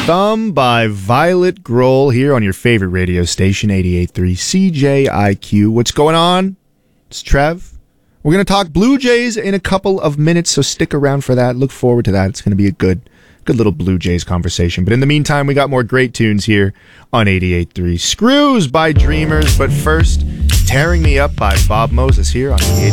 Thumb by Violet Grohl here on your favorite radio station, 88.3 CJIQ. What's going on? It's Trev. We're going to talk Blue Jays in a couple of minutes, so stick around for that. Look forward to that. It's going to be a good little Blue Jays conversation. But in the meantime, we got more great tunes here on 88.3. Screws by Dreamers, but first, Tearing Me Up by Bob Moses here on the